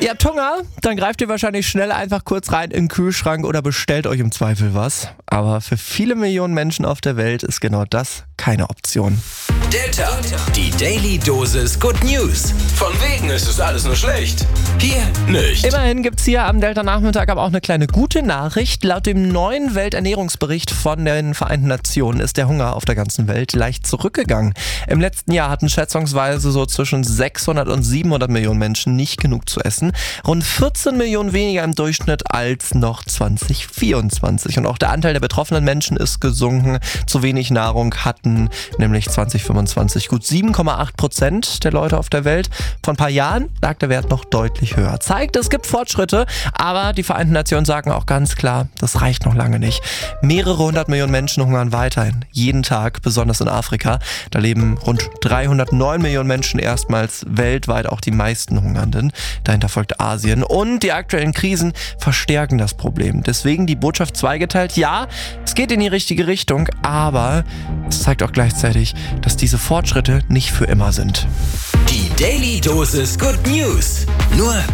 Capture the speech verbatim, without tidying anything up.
Ihr habt Hunger? Dann greift ihr wahrscheinlich schnell einfach kurz rein in den Kühlschrank oder bestellt euch im Zweifel was. Aber für viele Millionen Menschen auf der Welt ist genau das keine Option. Delta, die Daily Dosis Good News. Von wegen ist es alles nur schlecht. Hier nicht. Immerhin gibt's hier am Delta-Nachmittag aber auch eine kleine gute Nachricht. Laut dem neuen Welternährungsbericht von den Vereinten Nationen ist der Hunger auf der ganzen Welt leicht zurückgegangen. Im letzten Jahr hatten schätzungsweise so zwischen sechshundert und siebenhundert Millionen Menschen nicht genug zu essen. Rund vierzehn Millionen weniger im Durchschnitt als noch zwanzig vierundzwanzig. Und auch der Anteil der betroffenen Menschen ist gesunken. Zu wenig Nahrung hatten nämlich zwanzig fünfundzwanzig gut sieben Komma acht Prozent der Leute auf der Welt. Vor ein paar Jahren lag der Wert noch deutlich höher. Zeigt, es gibt Fortschritte, aber die Vereinten Nationen sagen auch ganz klar, das reicht noch lange nicht. Mehrere hundert Millionen Menschen hungern weiterhin, jeden Tag, besonders in Afrika. Da leben rund dreihundertneun Millionen Menschen erstmals weltweit, auch die meisten Hungernden. Dahinter folgt Asien. Und die aktuellen Krisen verstärken das Problem. Deswegen die Botschaft zweigeteilt. Ja, es geht in die richtige Richtung, aber es zeigt auch gleichzeitig, dass diese Fortschritte nicht für immer sind. Die Daily Dosis Good News. Nur